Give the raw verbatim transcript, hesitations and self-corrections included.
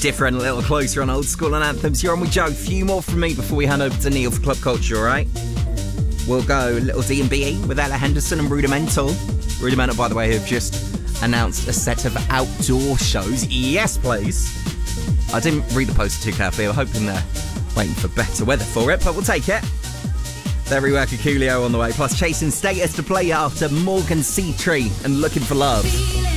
different, a little closer on old school and anthems. You're on with Joe. A few more from me before we hand over to Neil for Club Culture, all right? We'll go a little D and B with Ella Henderson and Rudimental. Rudimental, by the way, have just announced a set of outdoor shows. Yes, please. I didn't read the post too carefully. I'm hoping they're waiting for better weather for it, but we'll take it. They're reworking Coolio on the way, plus Chasing Status to play after Morgan C. Tree and Looking for Love.